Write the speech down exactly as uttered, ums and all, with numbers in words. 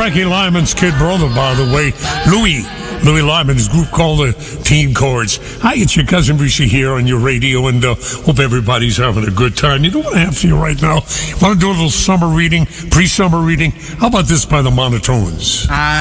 Frankie Lyman's kid brother, by the way, Louis. Louis Lyman's group called the Teen Chords. Hi, it's your cousin Brucey here on your radio, and uh, hope everybody's having a good time. You know what I have for you right now? Want to do a little summer reading, pre-summer reading? How about this by the Monotones? I